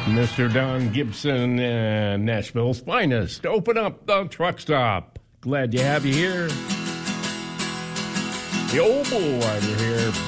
Mr. Don Gibson, Nashville's finest. Open up the truck stop. Glad to have you here. The old bull rider here.